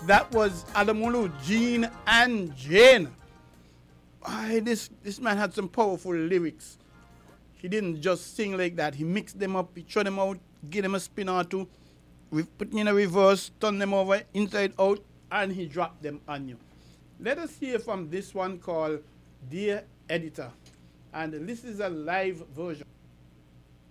That was Adamulu, Gene and Jane. This man had some powerful lyrics. He didn't just sing like that. He mixed them up, he threw them out, give them a spin or two, put in a reverse, turn them over inside out, and he dropped them on you. Let us hear from this one called Dear Editor. And this is a live version.